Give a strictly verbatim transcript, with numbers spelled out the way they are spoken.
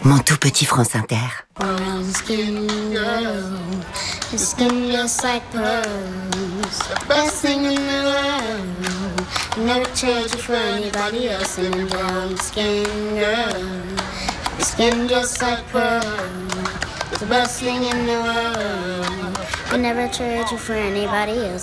Mon tout petit France Inter. Brown skin girl, your skin just like pearls, the best thing in the world. Never trade you for anybody else. And a brown skin girl, your skin just like pearls, the best thing in the world. I never trade you for anybody else.